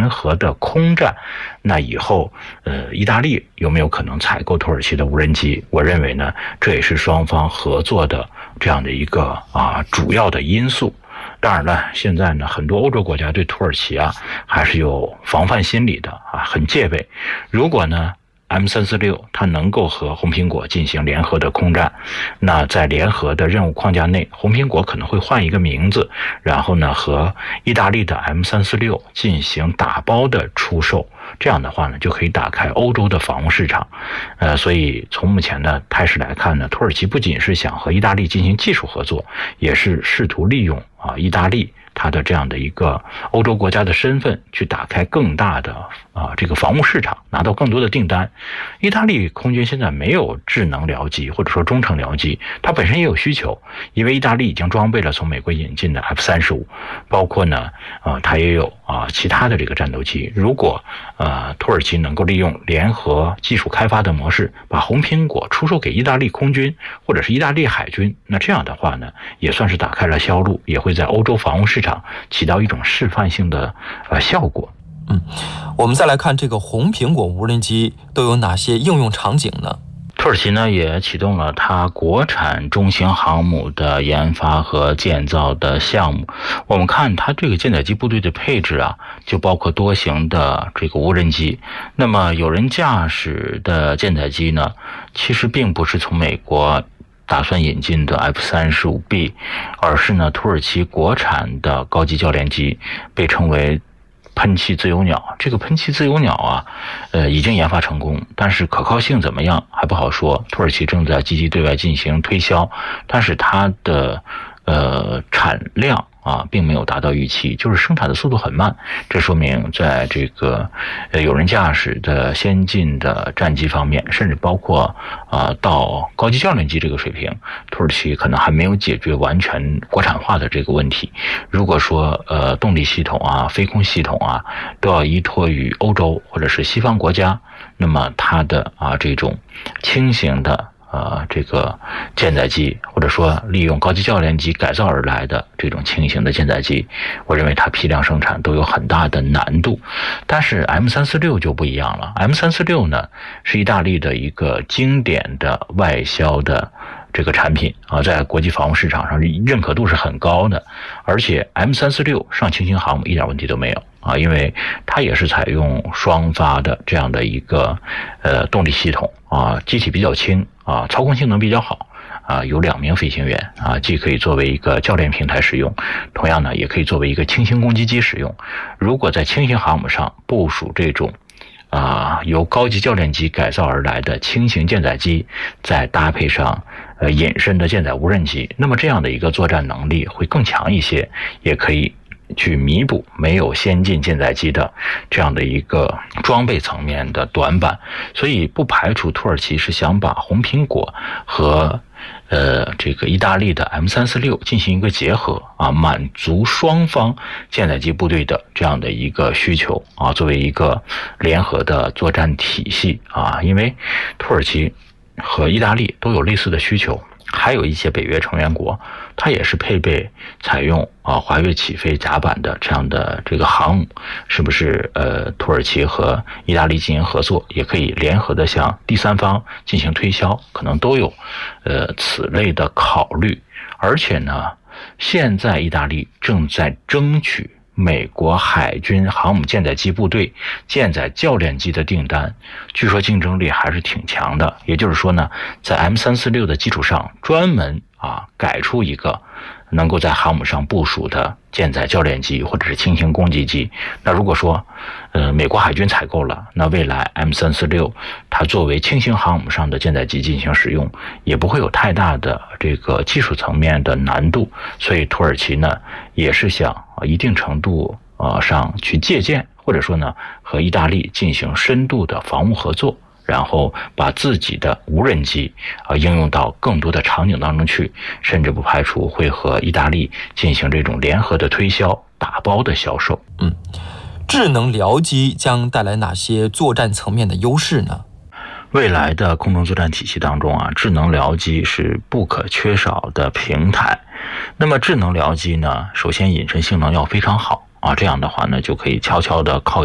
联合的空战，那以后意大利有没有可能采购土耳其的无人机？我认为呢，这也是双方合作的这样的一个主要的因素。当然了，现在呢，很多欧洲国家对土耳其还是有防范心理的很戒备。如果呢M346它能够和红苹果进行联合的空战，那在联合的任务框架内，红苹果可能会换一个名字，然后呢和意大利的 M346进行打包的出售，这样的话呢就可以打开欧洲的防务市场。所以从目前的态势来看呢，土耳其不仅是想和意大利进行技术合作，也是试图利用意大利它的这样的一个欧洲国家的身份，去打开更大的这个防务市场，拿到更多的订单。意大利空军现在没有智能僚机或者说中程僚机，它本身也有需求，因为意大利已经装备了从美国引进的 F-35，包括呢它也有其他的这个战斗机。如果土耳其能够利用联合技术开发的模式，把红苹果出售给意大利空军或者是意大利海军，那这样的话呢，也算是打开了销路，也会在欧洲防务市场起到一种示范性的效果。 我们再来看这个红苹果无人机都有哪些应用场景呢？ 土耳其呢也启动了它国产中型航母的研发和建造的项目。我们看它这个舰载机部队的配置就包括多型的这个无人机。那么有人驾驶的舰载机呢，其实并不是从美国打算引进的 F-35B， 而是呢土耳其国产的高级教练机，被称为喷气自由鸟。这个喷气自由鸟已经研发成功，但是可靠性怎么样还不好说。土耳其正在积极对外进行推销，但是它的产量并没有达到预期，就是生产的速度很慢。这说明在这个有人驾驶的先进的战机方面，甚至包括到高级教练机这个水平，土耳其可能还没有解决完全国产化的这个问题。如果说动力系统飞空系统都要依托于欧洲或者是西方国家，那么它的这种轻型的这个舰载机，或者说利用高级教练机改造而来的这种轻型的舰载机，我认为它批量生产都有很大的难度。但是 M346就不一样了。M346呢是意大利的一个经典的外销的这个产品在国际防务市场上认可度是很高的。而且 M346上轻型航母一点问题都没有因为它也是采用双发的这样的一个动力系统机体比较轻操控性能比较好有2名飞行员既可以作为一个教练平台使用，同样呢也可以作为一个轻型攻击机使用。如果在轻型航母上部署这种由高级教练机改造而来的轻型舰载机，再搭配上隐身的舰载无人机，那么这样的一个作战能力会更强一些，也可以去弥补没有先进舰载机的这样的一个装备层面的短板。所以不排除土耳其是想把红苹果和这个意大利的 M346进行一个结合满足双方舰载机部队的这样的一个需求作为一个联合的作战体系因为土耳其和意大利都有类似的需求，还有一些北约成员国它也是配备采用滑跃起飞甲板的这样的这个航母，是不是土耳其和意大利进行合作，也可以联合的向第三方进行推销，可能都有此类的考虑。而且呢现在意大利正在争取美国海军航母舰载机部队舰载教练机的订单，据说竞争力还是挺强的。也就是说呢，在 M346的基础上专门改出一个能够在航母上部署的舰载教练机或者是轻型攻击机。那如果说美国海军采购了，那未来 M346它作为轻型航母上的舰载机进行使用，也不会有太大的这个技术层面的难度。所以土耳其呢也是想一定程度上去借鉴，或者说呢和意大利进行深度的防务合作，然后把自己的无人机应用到更多的场景当中去，甚至不排除会和意大利进行这种联合的推销、打包的销售。 智能僚机将带来哪些作战层面的优势呢？ 未来的空中作战体系当中智能僚机是不可缺少的平台。那么智能僚机呢，首先隐身性能要非常好这样的话呢就可以悄悄的靠